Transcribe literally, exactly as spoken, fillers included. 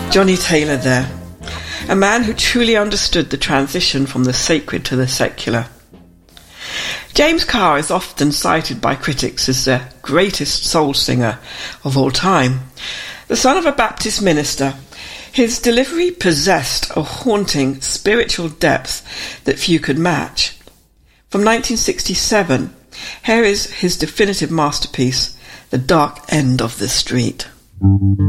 Johnny Taylor there, a man who truly understood the transition from the sacred to the secular. James Carr is often cited by critics as the greatest soul singer of all time. The son of a Baptist minister, his delivery possessed a haunting spiritual depth that few could match. From nineteen sixty-seven, here is his definitive masterpiece, The Dark End of the Street.